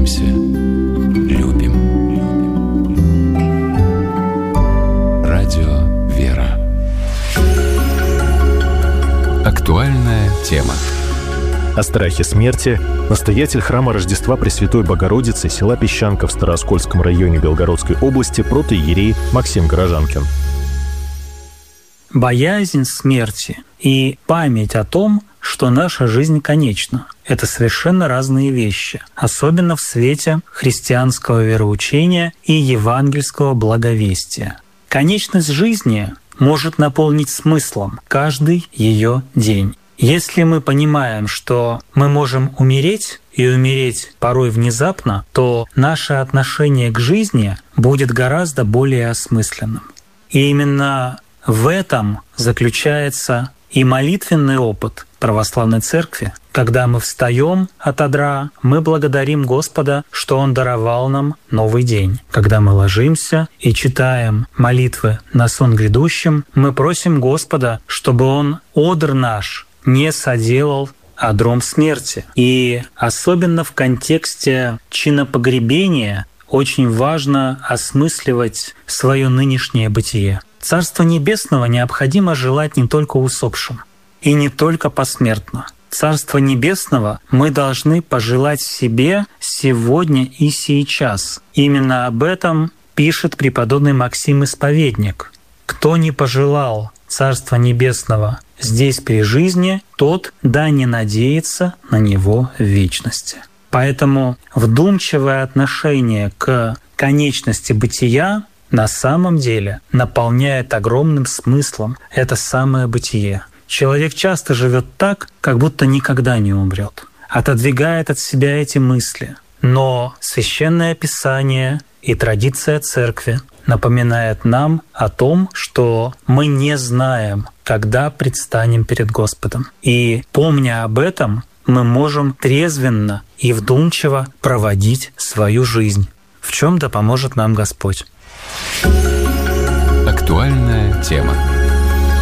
надеемся, любим. Радио «Вера». Актуальная тема. О страхе смерти настоятель храма Рождества Пресвятой Богородицы села Песчанка в Старооскольском районе Белгородской области протоиерей Максим Горожанкин. Боязнь смерти и память о том, что наша жизнь конечна – это совершенно разные вещи, особенно в свете христианского вероучения и евангельского благовестия. Конечность жизни может наполнить смыслом каждый ее день. Если мы понимаем, что мы можем умереть, и умереть порой внезапно, то наше отношение к жизни будет гораздо более осмысленным. И именно в этом заключается и молитвенный опыт православной церкви. Когда мы встаем от одра, мы благодарим Господа, что Он даровал нам новый день. Когда мы ложимся и читаем молитвы на сон грядущим, мы просим Господа, чтобы Он одр наш не соделал одром смерти. И особенно в контексте чинопогребения очень важно осмысливать свое нынешнее бытие. Царство Небесного необходимо желать не только усопшим и не только посмертно. Царство Небесного мы должны пожелать себе сегодня и сейчас. Именно об этом пишет преподобный Максим Исповедник. «Кто не пожелал Царства Небесного здесь при жизни, тот да не надеется на него в вечности». Поэтому вдумчивое отношение к конечности бытия на самом деле наполняет огромным смыслом это самое бытие. Человек часто живет так, как будто никогда не умрет, отодвигает от себя эти мысли. Но Священное Писание и традиция Церкви напоминает нам о том, что мы не знаем, когда предстанем перед Господом. И, помня об этом, мы можем трезвенно и вдумчиво проводить свою жизнь, в чем да поможет нам Господь. Актуальная тема.